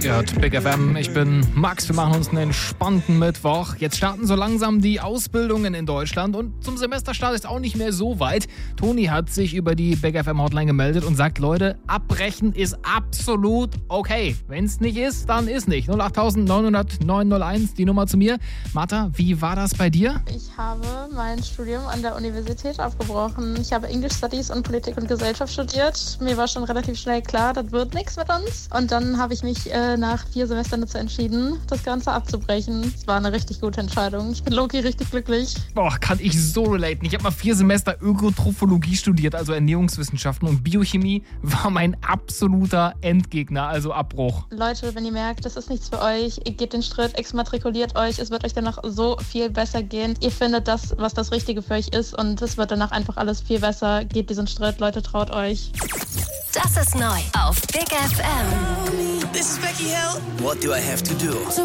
Ihr hört Big FM, ich bin Max, wir machen uns einen entspannten Mittwoch. Jetzt starten so langsam die Ausbildungen in Deutschland und zum Semesterstart ist auch nicht mehr so weit. Toni hat sich über die Big FM Hotline gemeldet und sagt, Leute, abbrechen ist absolut okay. Wenn es nicht ist, dann ist nicht. 08000 900 901, die Nummer zu mir. Martha, wie war das bei dir? Ich habe mein Studium an der Universität abgebrochen. Ich habe English Studies und Politik und Gesellschaft studiert. Mir war schon relativ schnell klar, das wird nichts mit uns. Und dann habe ich mich nach 4 Semestern dazu entschieden, das Ganze abzubrechen. Es war eine richtig gute Entscheidung. Ich bin Loki richtig glücklich. Boah, kann ich so relaten. Ich habe mal 4 Semester Ökotrophologie studiert, also Ernährungswissenschaften, und Biochemie war mein absoluter Endgegner, also Abbruch. Leute, wenn ihr merkt, das ist nichts für euch, ihr geht den Schritt, exmatrikuliert euch, es wird euch danach so viel besser gehen. Ihr findet das, was das Richtige für euch ist, und es wird danach einfach alles viel besser. Geht diesen Schritt, Leute, traut euch. Das ist neu auf Big FM. This is Becky Hill. What do I have to do?